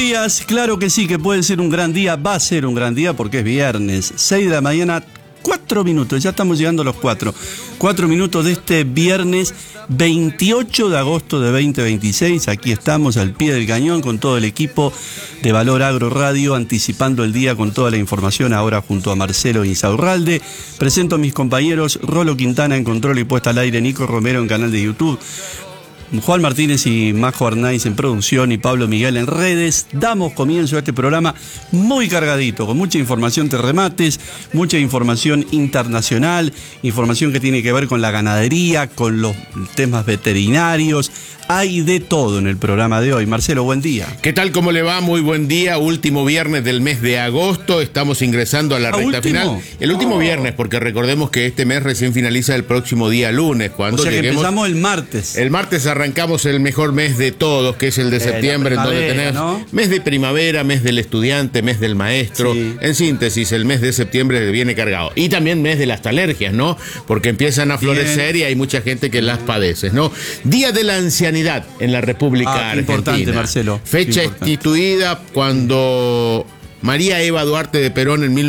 días, claro que sí, que puede ser un gran día, va a ser un gran día porque es viernes, 6 de la mañana, 4 minutos, ya estamos llegando a los 4 minutos de este viernes 28 de agosto de 2026, aquí estamos al pie del cañón con todo el equipo de Valor Agro Radio, anticipando el día con toda la información, ahora junto a Marcelo Insaurralde. Presento a mis compañeros, Rolo Quintana en control y puesta al aire, Nico Romero en canal de YouTube, Juan Martínez y Majo Arnaiz en producción y Pablo Miguel en redes. Damos comienzo a este programa muy cargadito, con mucha información de remates, mucha información internacional, información que tiene que ver con la ganadería, con los temas veterinarios. Hay de todo en el programa de hoy. Marcelo, buen día. ¿Qué tal? ¿Cómo le va? Muy buen día. Último viernes del mes de agosto. Estamos ingresando a la recta final. El último viernes, porque recordemos que este mes recién finaliza el próximo día lunes. Cuando que empezamos el martes. El martes arrancamos el mejor mes de todos, que es el de septiembre, en donde tenemos, ¿no?, mes de primavera, mes del estudiante, mes del maestro. Sí. En síntesis, el mes de septiembre viene cargado. Y también mes de las alergias, ¿no? Porque empiezan a florecer y hay mucha gente que las padece, ¿no? Día de la ancianidad en la República Argentina. Importante, Marcelo. Fecha instituida cuando María Eva Duarte de Perón en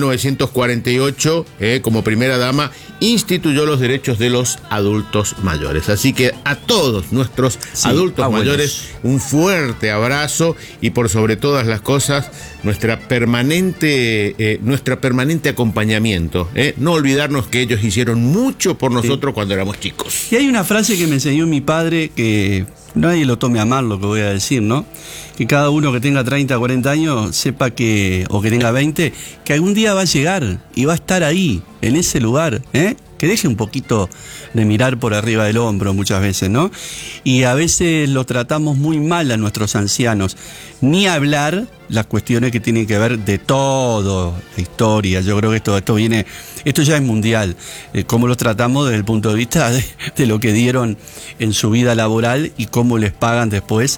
1948, como primera dama, instituyó los derechos de los adultos mayores. Así que a todos nuestros adultos mayores, un fuerte abrazo y por sobre todas las cosas, nuestra permanente acompañamiento. No olvidarnos que ellos hicieron mucho por nosotros cuando éramos chicos. Y hay una frase que me enseñó mi padre que nadie lo tome a mal lo que voy a decir, ¿no? Que cada uno que tenga 30, 40 años sepa que, o que tenga 20, que algún día va a llegar y va a estar ahí, en ese lugar, que deje un poquito de mirar por arriba del hombro muchas veces, ¿no? Y a veces lo tratamos muy mal a nuestros ancianos, ni hablar las cuestiones que tienen que ver de todo, la historia. Yo creo que esto ya es mundial, cómo los tratamos desde el punto de vista de lo que dieron en su vida laboral y cómo les pagan después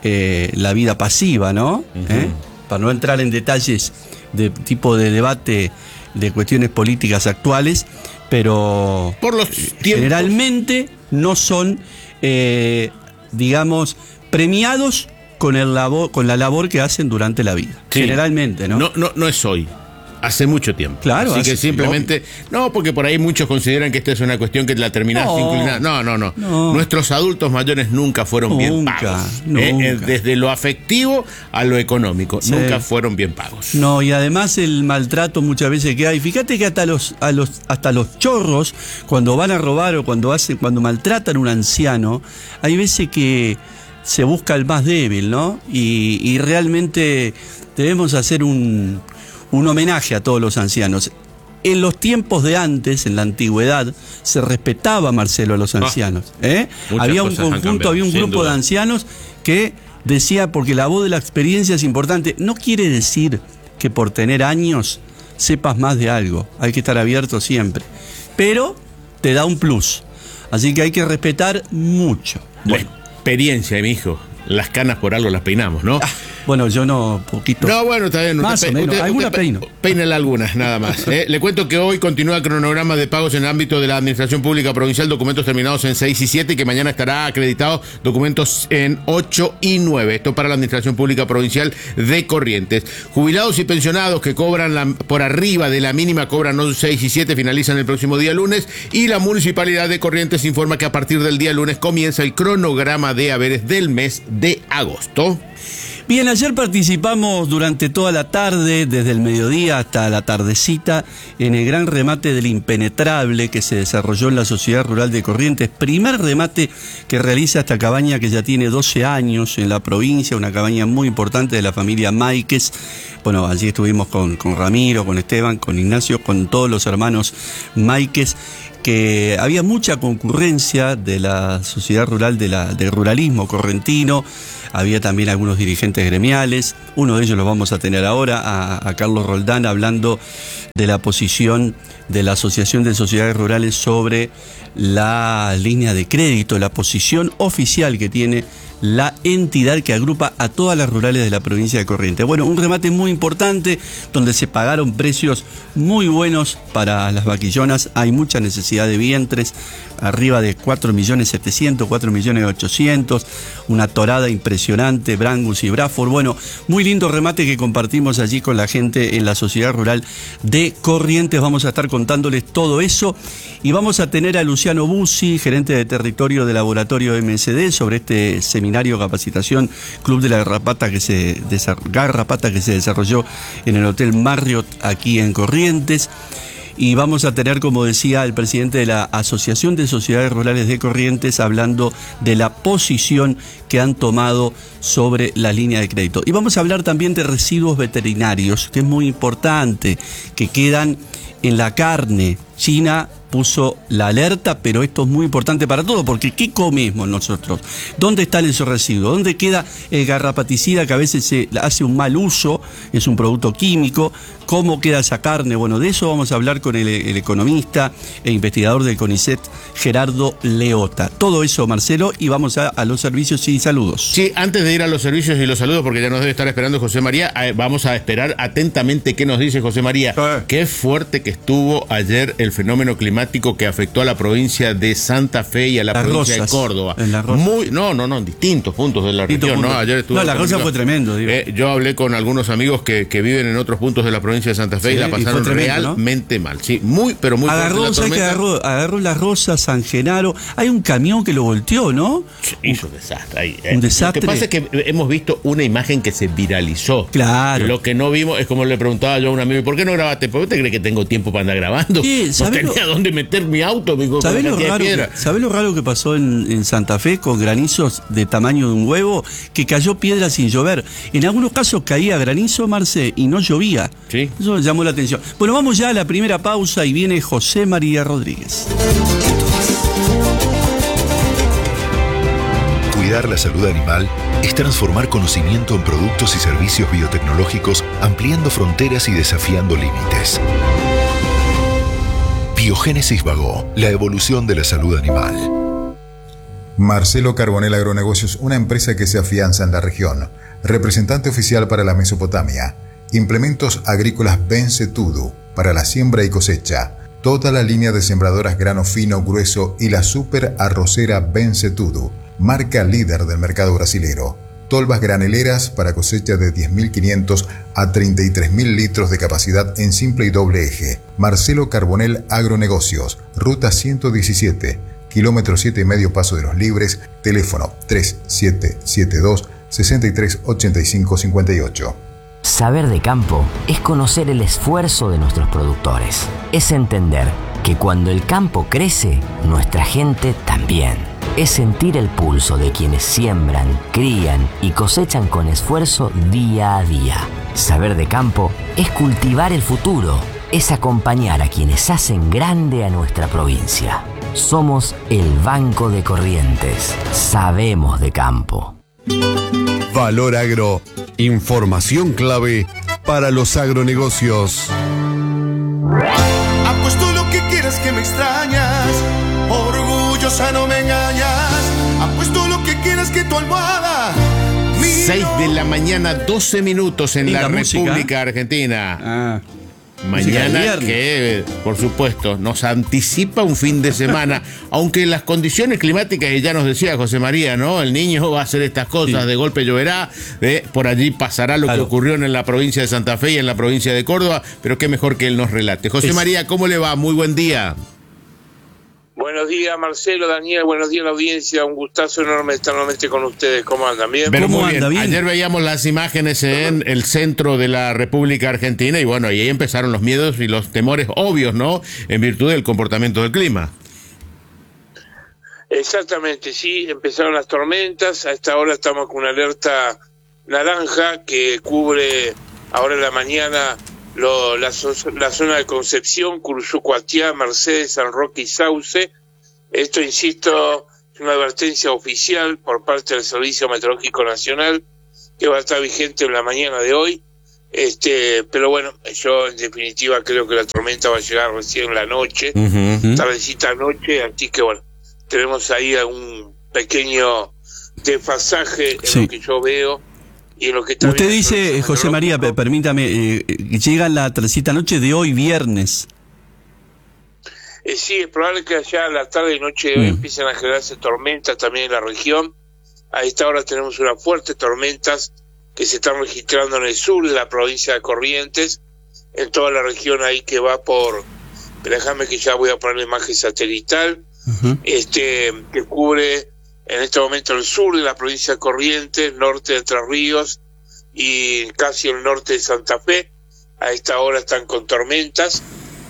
la vida pasiva, ¿no? Para no entrar en detalles de tipo de debate de cuestiones políticas actuales, pero por los tiempos, generalmente no son, digamos, premiados con la labor que hacen durante la vida. Sí. Generalmente, ¿no? No es hoy. Hace mucho tiempo. Claro. Así que simplemente, no, porque por ahí muchos consideran que esta es una cuestión que la terminás inclinada. No. Nuestros adultos mayores nunca fueron bien pagos. Nunca. Desde lo afectivo a lo económico, nunca fueron bien pagos. No, y además el maltrato muchas veces que hay. Fíjate que hasta los chorros, cuando van a robar o cuando maltratan a un anciano, hay veces que se busca el más débil, ¿no? Y realmente debemos hacer un homenaje a todos los ancianos. En los tiempos de antes, en la antigüedad, se respetaba, Marcelo, a los ancianos. Había un conjunto, había un grupo de ancianos que decía, porque la voz de la experiencia es importante. No quiere decir que por tener años sepas más de algo. Hay que estar abierto siempre. Pero te da un plus. Así que hay que respetar mucho. Bueno, experiencia, mi hijo. Las canas por algo las peinamos, ¿no? Bueno, yo no, poquito. No, bueno, está bien. Más o menos, algunas peino. Peínale algunas, nada más. Le cuento que hoy continúa el cronograma de pagos en el ámbito de la Administración Pública Provincial, documentos terminados en 6 y 7, y que mañana estará acreditado documentos en 8 y 9. Esto para la Administración Pública Provincial de Corrientes. Jubilados y pensionados que cobran por arriba de la mínima cobran 6 y 7, finalizan el próximo día lunes, y la Municipalidad de Corrientes informa que a partir del día lunes comienza el cronograma de haberes del mes de agosto. Bien, ayer participamos durante toda la tarde, desde el mediodía hasta la tardecita, en el gran remate del Impenetrable que se desarrolló en la Sociedad Rural de Corrientes. Primer remate que realiza esta cabaña que ya tiene 12 años en la provincia, una cabaña muy importante de la familia Máiquez. Bueno, allí estuvimos con Ramiro, con Esteban, con Ignacio, con todos los hermanos Máiquez, que había mucha concurrencia de la sociedad rural, del ruralismo correntino. Había también algunos dirigentes gremiales, uno de ellos lo vamos a tener ahora, a Carlos Roldán, hablando de la posición de la Asociación de Sociedades Rurales sobre la línea de crédito, la posición oficial que tiene la entidad que agrupa a todas las rurales de la provincia de Corrientes. Bueno, un remate muy importante donde se pagaron precios muy buenos para las vaquillonas. Hay mucha necesidad de vientres, arriba de 4.700.000, 4.800.000, una torada impresionante, Brangus y Braford. Bueno, muy lindo remate que compartimos allí con la gente en la Sociedad Rural de Corrientes. Vamos a estar contándoles todo eso y vamos a tener a Luciano Bussi, gerente de territorio de Laboratorio MSD, sobre este seminario capacitación Club de la Garrapata que se desarrolló en el Hotel Marriott aquí en Corrientes. Y vamos a tener, como decía, el presidente de la Asociación de Sociedades Rurales de Corrientes hablando de la posición que han tomado sobre la línea de crédito. Y vamos a hablar también de residuos veterinarios, que es muy importante, que quedan en la carne. China puso la alerta, pero esto es muy importante para todos, porque ¿qué comemos nosotros? ¿Dónde están esos residuos? ¿Dónde queda el garrapaticida que a veces se hace un mal uso? Es un producto químico. ¿Cómo queda esa carne? Bueno, de eso vamos a hablar con el economista e investigador del CONICET, Gerardo Leota. Todo eso, Marcelo, y vamos a los servicios y saludos. Sí, antes de ir a los servicios y los saludos, porque ya nos debe estar esperando José María, vamos a esperar atentamente qué nos dice José María. Qué fuerte que estuvo ayer el fenómeno climático que afectó a la provincia de Santa Fe y a la provincia de Córdoba. En Las Rosas. En distintos puntos de la región. ¿No? Ayer estuvo La Rosa fue tremendo. Yo hablé con algunos amigos que viven en otros puntos de la provincia de Santa Fe, sí, y la pasaron tremendo, realmente, ¿no? Mal. Sí, muy fuerte. Agarró La Rosa, San Genaro. Hay un camión que lo volteó, ¿no? Hizo un desastre ahí. Un desastre. Lo que pasa es que hemos visto una imagen que se viralizó. Claro. Lo que no vimos es como le preguntaba yo a un amigo, ¿por qué no grabaste? ¿Por qué te crees que tengo tiempo para andar grabando? Sí, no tenía dónde meter mi auto. ¿Sabés lo raro que pasó en Santa Fe con granizos de tamaño de un huevo? Que cayó piedra sin llover. En algunos casos caía granizo, Marce, y no llovía. Sí. Eso llamó la atención. Bueno, vamos ya a la primera pausa y viene José María Rodríguez. Cuidar la salud animal es transformar conocimiento en productos y servicios biotecnológicos, ampliando fronteras y desafiando límites. Biogénesis Bagó, la evolución de la salud animal. Marcelo Carbonell Agronegocios, una empresa que se afianza en la región. Representante oficial para la Mesopotamia. Implementos agrícolas Bencetudo para la siembra y cosecha. Toda la línea de sembradoras grano fino, grueso y la super arrocera Bencetudo, marca líder del mercado brasilero. Tolvas graneleras para cosecha de 10.500 a 33.000 litros de capacidad en simple y doble eje. Marcelo Carbonell Agronegocios, ruta 117, kilómetro 7,5 Paso de los Libres, teléfono 3772 638558. Saber de campo es conocer el esfuerzo de nuestros productores. Es entender que cuando el campo crece, nuestra gente también. Es sentir el pulso de quienes siembran, crían y cosechan con esfuerzo día a día. Saber de campo es cultivar el futuro. Es acompañar a quienes hacen grande a nuestra provincia. Somos el Banco de Corrientes. Sabemos de campo. Valor Agro. Información clave para los agronegocios. Apuesto lo que quieras que me extrañas. Orgullosa no me engañas. Apuesto lo que quieras que tu almohada. 6 de la mañana, 12 minutos en la República Argentina. Mañana que, por supuesto, nos anticipa un fin de semana, aunque las condiciones climáticas, y ya nos decía José María, ¿no? El niño va a hacer estas cosas, sí. De golpe lloverá, por allí pasará lo que ocurrió en la provincia de Santa Fe y en la provincia de Córdoba, pero qué mejor que él nos relate. José María, ¿cómo le va? Muy buen día. Buenos días, Marcelo, Daniel, buenos días a la audiencia, un gustazo enorme estar nuevamente con ustedes. ¿Cómo andan? ¿Bien? Pero muy bien. Ayer veíamos las imágenes en el centro de la República Argentina y bueno, y ahí empezaron los miedos y los temores obvios, ¿no? En virtud del comportamiento del clima. Exactamente, sí, empezaron las tormentas, a esta hora estamos con una alerta naranja que cubre ahora en la mañana la zona de Concepción, Curuzucuatiá, Mercedes, San Roque y Sauce. Esto, insisto, es una advertencia oficial por parte del Servicio Meteorológico Nacional que va a estar vigente en la mañana de hoy. Pero bueno, yo en definitiva creo que la tormenta va a llegar recién en la noche, tardecita noche, así que bueno, tenemos ahí un pequeño desfasaje en Sí. lo que yo veo y en lo que está Usted bien el dice, servicio José María, meteorológico. permítame, llega la tardecita noche de hoy viernes. Sí, es probable que allá a la tarde y noche de hoy empiecen a generarse tormentas también en la región. A esta hora tenemos unas fuertes tormentas que se están registrando en el sur de la provincia de Corrientes, en toda la región ahí que va por, déjame que ya voy a poner la imagen satelital, que cubre en este momento el sur de la provincia de Corrientes, norte de Entre Ríos y casi el norte de Santa Fe. A esta hora están con tormentas.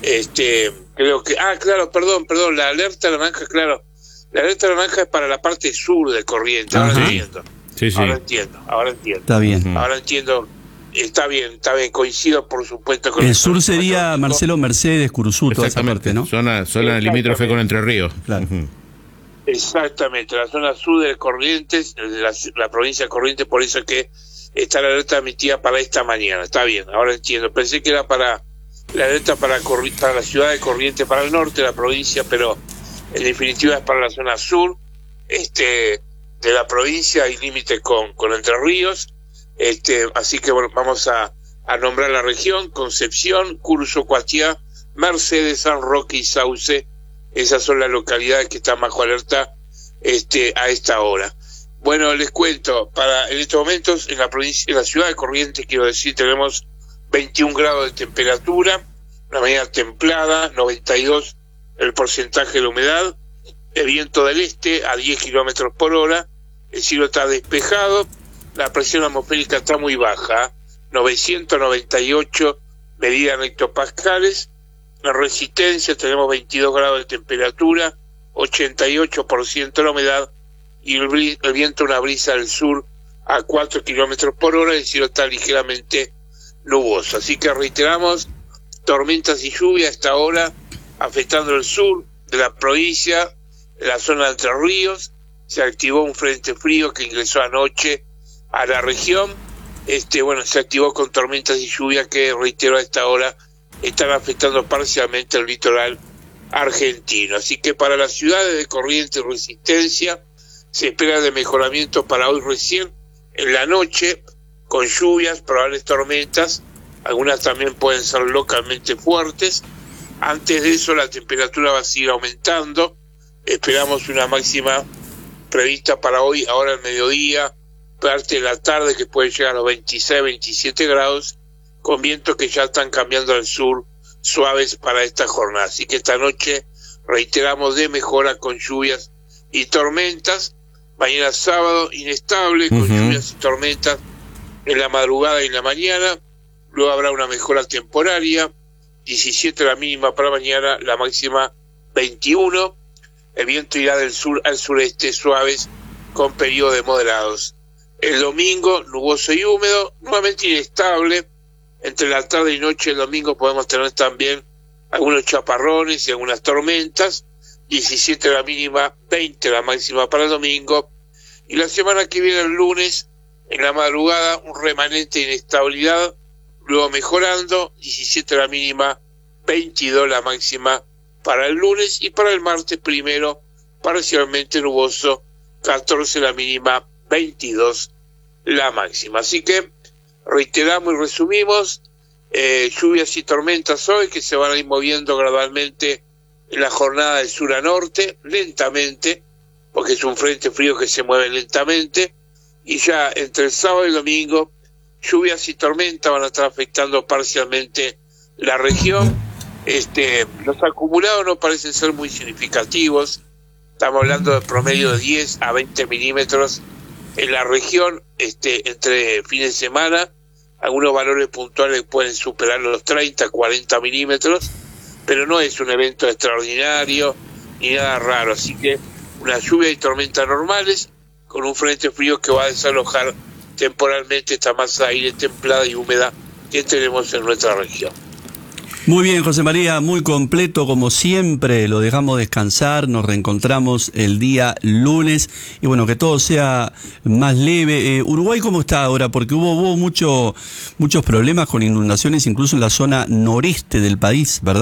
Creo que, perdón, la alerta naranja, claro, la alerta naranja es para la parte sur de Corrientes. Ahora Ajá. entiendo. Sí, sí. Ahora entiendo. Está bien. Ahora entiendo. Está bien, coincido por supuesto con El sur sería, meteorológico. Marcelo, Mercedes, Curuzú, toda esa parte, ¿no? Zona limítrofe con Entre Ríos. Claro. Exactamente, la zona sur de Corrientes, de la provincia de Corrientes, por eso que está la alerta emitida para esta mañana. Está bien, ahora entiendo. Pensé que era para la alerta para la ciudad de Corrientes, para el norte de la provincia, pero en definitiva es para la zona sur de la provincia y límite con Entre Ríos. Así que bueno, vamos a nombrar la región: Concepción, Curso, Cuatiá, Mercedes, San Roque y Sauce. Esas son las localidades que están bajo alerta a esta hora. Bueno, les cuento, en estos momentos en la ciudad de Corrientes, quiero decir, tenemos 21 grados de temperatura, una mañana templada, 92 el porcentaje de la humedad, el viento del este a 10 kilómetros por hora, el cielo está despejado, la presión atmosférica está muy baja, 998 medidas en hectopascales. La resistencia, tenemos 22 grados de temperatura, 88% la humedad y el viento, una brisa del sur a 4 kilómetros por hora, el cielo está ligeramente nuboso. Así que reiteramos, tormentas y lluvia a esta hora afectando el sur de la provincia, la zona de Entre Ríos. Se activó un frente frío que ingresó anoche a la región. Se activó con tormentas y lluvia que, reitero, a esta hora están afectando parcialmente el litoral argentino. Así que para las ciudades de Corrientes y Resistencia se espera de mejoramiento para hoy recién en la noche, con lluvias, probables tormentas, algunas también pueden ser localmente fuertes. Antes de eso la temperatura va a seguir aumentando. Esperamos una máxima prevista para hoy, ahora al mediodía, parte de la tarde, que puede llegar a los 26, 27 grados, con vientos que ya están cambiando al sur, suaves para esta jornada. Así que esta noche reiteramos de mejora con lluvias y tormentas. Mañana sábado inestable, con lluvias y tormentas en la madrugada y en la mañana. Luego habrá una mejora temporaria, 17 la mínima para mañana, la máxima 21. El viento irá del sur al sureste suaves con periodos de moderados. El domingo nuboso y húmedo, nuevamente inestable. Entre la tarde y noche el domingo podemos tener también algunos chaparrones y algunas tormentas. 17 la mínima, 20 la máxima para el domingo. Y la semana que viene, el lunes, en la madrugada, un remanente de inestabilidad, luego mejorando, 17 la mínima, 22 la máxima para el lunes, y para el martes primero, parcialmente nuboso, 14 la mínima, 22 la máxima. Así que reiteramos y resumimos, lluvias y tormentas hoy que se van a ir moviendo gradualmente en la jornada de sur a norte, lentamente, porque es un frente frío que se mueve lentamente, y ya entre el sábado y el domingo, lluvias y tormentas van a estar afectando parcialmente la región. Los acumulados no parecen ser muy significativos, estamos hablando de promedio de 10 a 20 milímetros en la región, entre fines de semana. Algunos valores puntuales pueden superar los 30, 40 milímetros, pero no es un evento extraordinario ni nada raro. Así que una lluvia y tormentas normales con un frente frío que va a desalojar temporalmente esta masa de aire templada y húmeda que tenemos en nuestra región. Muy bien, José María, muy completo como siempre, lo dejamos descansar, nos reencontramos el día lunes y bueno, que todo sea más leve. Uruguay, ¿cómo está ahora? Porque hubo muchos problemas con inundaciones incluso en la zona noreste del país, ¿verdad?